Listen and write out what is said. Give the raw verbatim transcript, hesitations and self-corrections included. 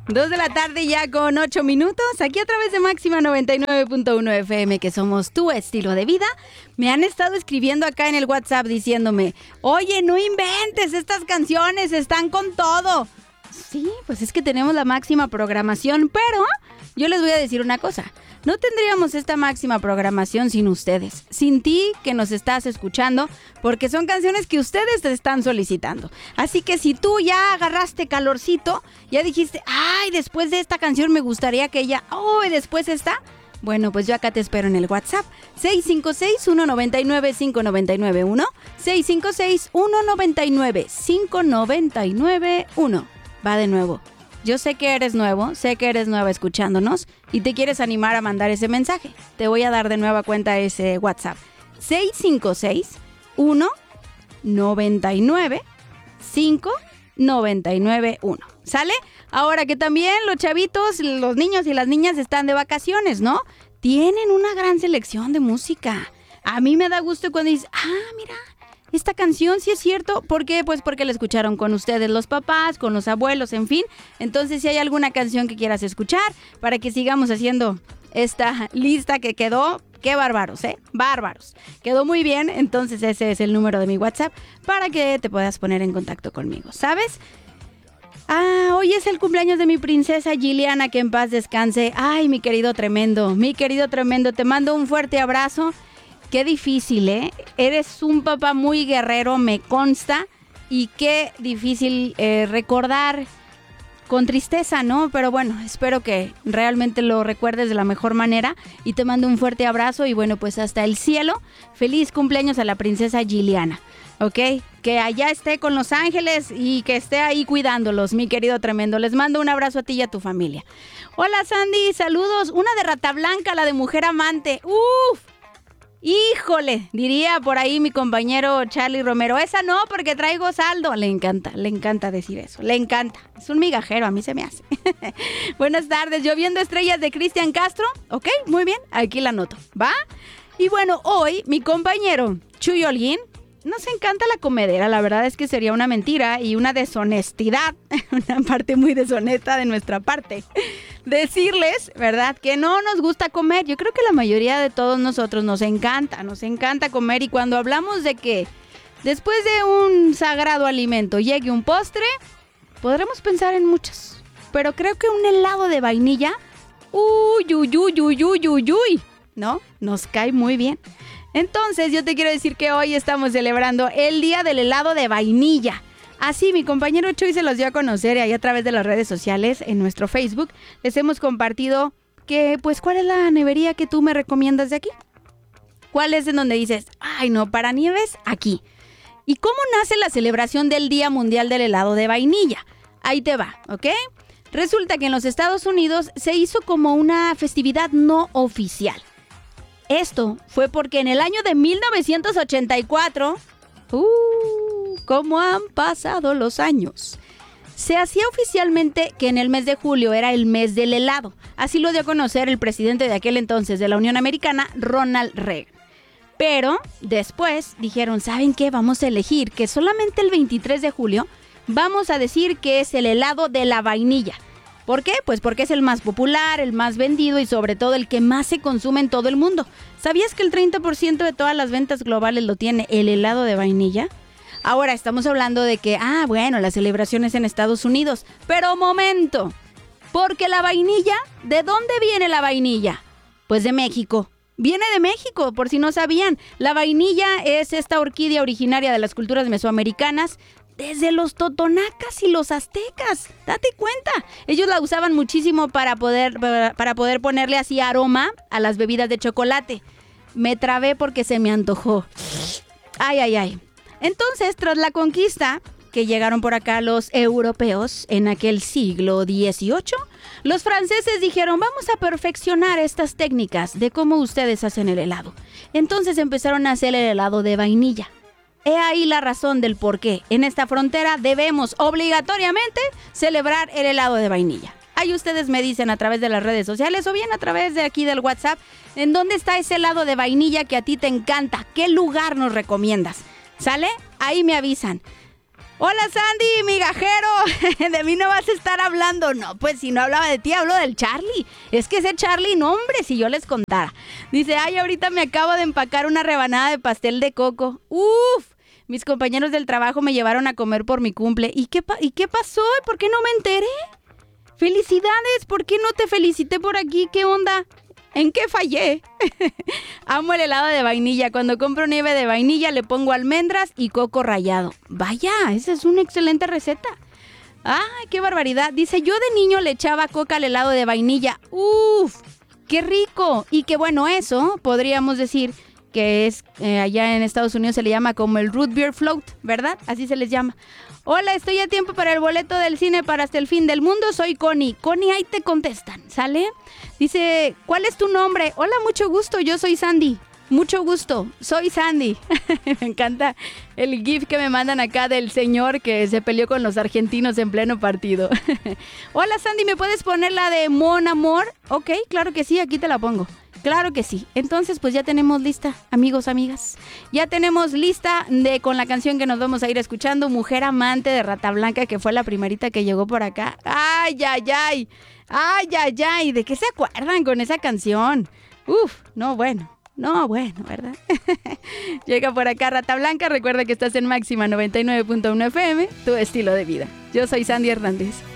Dos de la tarde ya con ocho minutos, aquí a través de Máxima noventa y nueve punto uno F M, que somos tu estilo de vida. Me han estado escribiendo acá en el WhatsApp diciéndome, oye, no inventes, estas canciones están con todo. Sí, pues es que tenemos la máxima programación, pero yo les voy a decir una cosa. No tendríamos esta máxima programación sin ustedes, sin ti que nos estás escuchando, porque son canciones que ustedes te están solicitando. Así que si tú ya agarraste calorcito, ya dijiste, ay, después de esta canción me gustaría que ella, oh, y después esta, bueno, pues yo acá te espero en el WhatsApp, seis cinco seis, uno nueve nueve, cinco nueve nueve uno, seis cinco seis, uno nueve nueve, cinco nueve nueve uno. Va de nuevo. Yo sé que eres nuevo, sé que eres nueva escuchándonos y te quieres animar a mandar ese mensaje. Te voy a dar de nueva cuenta ese WhatsApp. seis cinco seis, uno nueve nueve, cinco nueve nueve uno. ¿Sale? Ahora que también los chavitos, los niños y las niñas están de vacaciones, ¿no? Tienen una gran selección de música. A mí me da gusto cuando dices, ah, mira, esta canción sí es cierto. ¿Por qué? Pues porque la escucharon con ustedes los papás, con los abuelos, en fin. Entonces, si hay alguna canción que quieras escuchar para que sigamos haciendo esta lista que quedó, qué bárbaros, ¿eh? Bárbaros. Quedó muy bien, entonces ese es el número de mi WhatsApp para que te puedas poner en contacto conmigo, ¿sabes? Ah, hoy es el cumpleaños de mi princesa Giliana, que en paz descanse. Ay, mi querido tremendo, mi querido tremendo, te mando un fuerte abrazo. Qué difícil, ¿eh? Eres un papá muy guerrero, me consta. Y qué difícil eh, recordar con tristeza, ¿no? Pero bueno, espero que realmente lo recuerdes de la mejor manera. Y te mando un fuerte abrazo y bueno, pues hasta el cielo. Feliz cumpleaños a la princesa Giliana, ¿ok? Que allá esté con los ángeles y que esté ahí cuidándolos, mi querido tremendo. Les mando un abrazo a ti y a tu familia. Hola, Sandy, saludos. Una de Rata Blanca, la de Mujer Amante. ¡Uf! Híjole, diría por ahí mi compañero Charlie Romero, esa no porque traigo saldo. Le encanta, le encanta decir eso, le encanta. Es un migajero, a mí se me hace. Buenas tardes, Lloviendo Estrellas de Cristian Castro. Ok, muy bien, aquí la anoto, ¿va? Y bueno, hoy mi compañero Chuy Holguín, nos encanta la comedera. La verdad es que sería una mentira y una deshonestidad, una parte muy deshonesta de nuestra parte, decirles, ¿verdad?, que no nos gusta comer. Yo creo que la mayoría de todos nosotros nos encanta, nos encanta comer. Y cuando hablamos de que después de un sagrado alimento llegue un postre, podremos pensar en muchos. Pero creo que un helado de vainilla, uy, uy, uy, uy, uy, uy, uy, ¿no? Nos cae muy bien. Entonces, yo te quiero decir que hoy estamos celebrando el Día del Helado de Vainilla. Así, mi compañero Chuy se los dio a conocer y ahí a través de las redes sociales, en nuestro Facebook, les hemos compartido que, pues, ¿cuál es la nevería que tú me recomiendas de aquí? ¿Cuál es en donde dices, ay, no, para nieves, aquí? ¿Y cómo nace la celebración del Día Mundial del Helado de Vainilla? Ahí te va, ¿ok? Resulta que en los Estados Unidos se hizo como una festividad no oficial. Esto fue porque en el año de mil novecientos ochenta y cuatro, ¡uh! ¿Cómo han pasado los años? Se hacía oficialmente que en el mes de julio era el mes del helado. Así lo dio a conocer el presidente de aquel entonces de la Unión Americana, Ronald Reagan. Pero después dijeron, ¿saben qué? Vamos a elegir que solamente el veintitrés de julio vamos a decir que es el helado de la vainilla. ¿Por qué? Pues porque es el más popular, el más vendido y sobre todo el que más se consume en todo el mundo. ¿Sabías que el treinta por ciento de todas las ventas globales lo tiene el helado de vainilla? Ahora estamos hablando de que, ah, bueno, la celebración es en Estados Unidos. Pero momento, porque la vainilla, ¿de dónde viene la vainilla? Pues de México. Viene de México, por si no sabían. La vainilla es esta orquídea originaria de las culturas mesoamericanas, desde los totonacas y los aztecas. Date cuenta. Ellos la usaban muchísimo para poder, para poder ponerle así aroma a las bebidas de chocolate. Me trabé porque se me antojó. Ay, ay, ay. Entonces, tras la conquista, que llegaron por acá los europeos en aquel siglo dieciocho, los franceses dijeron, vamos a perfeccionar estas técnicas de cómo ustedes hacen el helado. Entonces empezaron a hacer el helado de vainilla. He ahí la razón del por qué en esta frontera debemos obligatoriamente celebrar el helado de vainilla. Ahí ustedes me dicen a través de las redes sociales o bien a través de aquí del WhatsApp, ¿en dónde está ese helado de vainilla que a ti te encanta? ¿Qué lugar nos recomiendas? ¿Sale? Ahí me avisan. Hola Sandy, migajero, de mí no vas a estar hablando. No, pues si no hablaba de ti, hablo del Charlie. Es que ese Charlie, no hombre, si yo les contara. Dice, ay, ahorita me acabo de empacar una rebanada de pastel de coco. Uf, mis compañeros del trabajo me llevaron a comer por mi cumple. ¿Y qué, pa- ¿y qué pasó? ¿Por qué no me enteré? Felicidades, ¿por qué no te felicité por aquí? ¿Qué onda? ¿En qué fallé? Amo el helado de vainilla. Cuando compro nieve de vainilla le pongo almendras y coco rallado. Vaya, esa es una excelente receta. ¡Ay, qué barbaridad! Dice, yo de niño le echaba coca al helado de vainilla. ¡Uf! ¡Qué rico! Y qué bueno eso, podríamos decir que es, eh, allá en Estados Unidos se le llama como el root beer float, ¿verdad? Así se les llama. Hola, estoy a tiempo para el boleto del cine para Hasta el Fin del Mundo. Soy Connie. Connie, ahí te contestan, ¿sale? Dice, ¿cuál es tu nombre? Hola, mucho gusto, yo soy Sandy. Mucho gusto, soy Sandy. Me encanta el gif que me mandan acá del señor que se peleó con los argentinos en pleno partido. Hola Sandy, ¿me puedes poner la de Mon Amor? Ok, claro que sí, aquí te la pongo. Claro que sí. Entonces, pues ya tenemos lista, amigos, amigas. Ya tenemos lista de con la canción que nos vamos a ir escuchando, Mujer Amante de Rata Blanca, que fue la primerita que llegó por acá. ¡Ay, ay, ay! ¡Ay, ay, ay! ¿De qué se acuerdan con esa canción? Uf, no, bueno. No, bueno, ¿verdad? Llega por acá Rata Blanca. Recuerda que estás en Máxima noventa y nueve punto uno F M, tu estilo de vida. Yo soy Sandy Hernández.